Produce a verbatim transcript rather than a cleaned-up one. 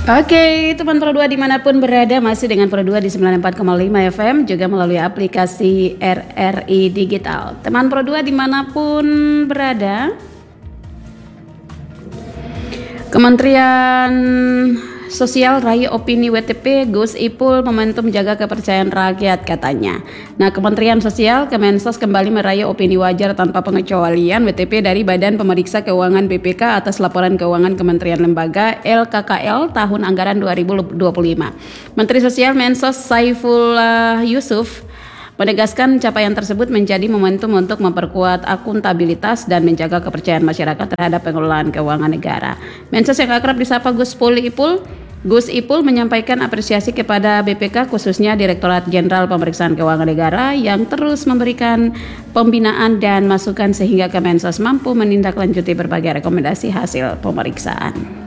Oke, teman Pro dua dimanapun berada, masih dengan Pro dua di sembilan puluh empat koma lima F M, juga melalui aplikasi R R I Digital. Teman Pro dua dimanapun berada, Kementerian Sosial raih opini W T P Gus Ipul momentum jaga kepercayaan rakyat katanya. Nah, Kementerian Sosial Kemensos kembali meraih opini wajar tanpa pengecualian W T P dari Badan Pemeriksa Keuangan B P K atas laporan keuangan Kementerian Lembaga L K K L tahun anggaran dua ribu dua puluh lima. Menteri Sosial Mensos Saifullah Yusuf menegaskan capaian tersebut menjadi momentum untuk memperkuat akuntabilitas dan menjaga kepercayaan masyarakat terhadap pengelolaan keuangan negara. Mensos yang akrab disapa Gus Ipul, Gus Ipul menyampaikan apresiasi kepada B P K khususnya Direktorat Jenderal Pemeriksaan Keuangan Negara yang terus memberikan pembinaan dan masukan sehingga Kemensos mampu menindaklanjuti berbagai rekomendasi hasil pemeriksaan.